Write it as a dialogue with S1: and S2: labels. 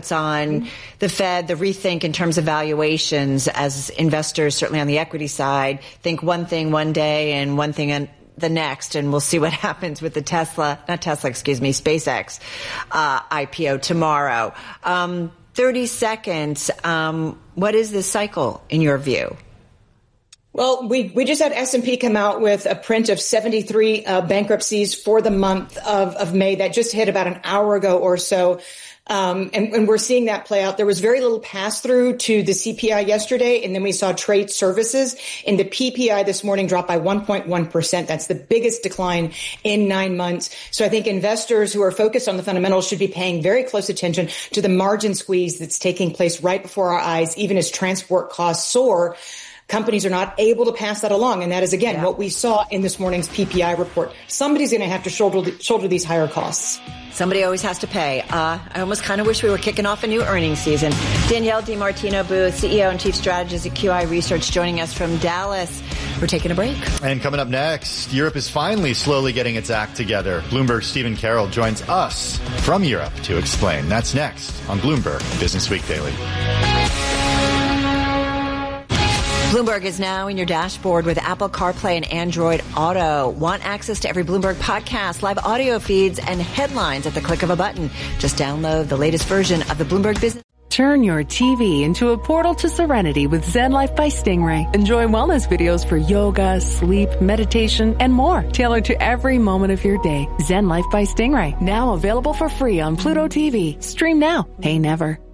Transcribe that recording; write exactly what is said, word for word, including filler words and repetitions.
S1: thoughts on the Fed, the rethink in terms of valuations, as investors, certainly on the equity side, think one thing one day and one thing on the next, and we'll see what happens with the Tesla, not Tesla, excuse me, SpaceX uh, I P O tomorrow. Um, thirty seconds. Um, what is this cycle in your view?
S2: Well, we, we just had S and P come out with a print of seventy-three uh, bankruptcies for the month of, of May. That just hit about an hour ago or so. Um, and, and we're seeing that play out. There was very little pass through to the C P I yesterday. And then we saw trade services, and the P P I this morning dropped by one point one percent. That's the biggest decline in nine months. So I think investors who are focused on the fundamentals should be paying very close attention to the margin squeeze that's taking place right before our eyes, even as transport costs soar. Companies are not able to pass that along. And that is, again, yeah. what we saw in this morning's P P I report. Somebody's going to have to shoulder, shoulder these higher costs.
S1: Somebody always has to pay. Uh, I almost kind of wish we were kicking off a new earnings season. Danielle DiMartino Booth, C E O and Chief Strategist at Q I Research, joining us from Dallas. We're taking a break.
S3: And coming up next, Europe is finally slowly getting its act together. Bloomberg's Stephen Carroll joins us from Europe to explain. That's next on Bloomberg Business Week Daily.
S1: Bloomberg is now in your dashboard with Apple CarPlay and Android Auto. Want access to every Bloomberg podcast, live audio feeds, and headlines at the click of a button? Just download the latest version of the Bloomberg Business.
S4: Turn your T V into a portal to serenity with Zen Life by Stingray. Enjoy wellness videos for yoga, sleep, meditation, and more, tailored to every moment of your day. Zen Life by Stingray, now available for free on Pluto T V. Stream now, pay never.